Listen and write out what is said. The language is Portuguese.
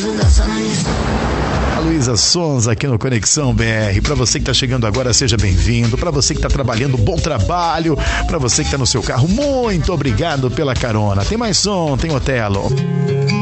A Luísa Sonza aqui no Conexão BR. Para você que tá chegando agora, seja bem-vindo. Para você que tá trabalhando, bom trabalho. Para você que tá no seu carro, muito obrigado pela carona. Tem mais som, tem Otelo.